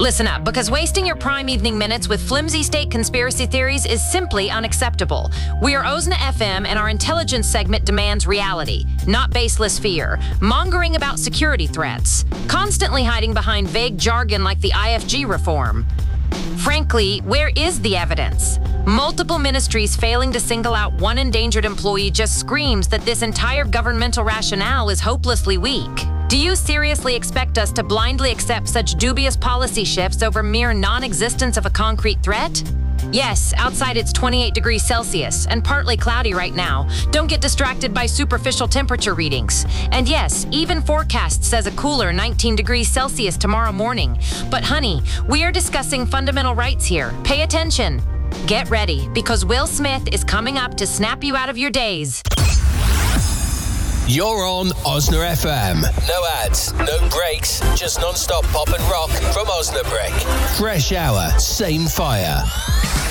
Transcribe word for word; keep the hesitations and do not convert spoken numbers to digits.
Listen up, because wasting your prime evening minutes with flimsy state conspiracy theories is simply unacceptable. We are Ozna F M, and our intelligence segment demands reality, not baseless fear, mongering about security threats, constantly hiding behind vague jargon like the I F G reform. Frankly, where is the evidence? Multiple ministries failing to single out one endangered employee just screams that this entire governmental rationale is hopelessly weak. Do you seriously expect us to blindly accept such dubious policy shifts over mere non-existence of a concrete threat? Yes, outside it's twenty-eight degrees Celsius and partly cloudy right now. Don't get distracted by superficial temperature readings. And yes, even forecast says a cooler nineteen degrees Celsius tomorrow morning. But honey, we are discussing fundamental rights here. Pay attention. Get ready, because Will Smith is coming up to snap you out of your days. You're on Ozna F M. No ads, no breaks, just non-stop pop and rock from Osnabrück. Fresh hour, same fire.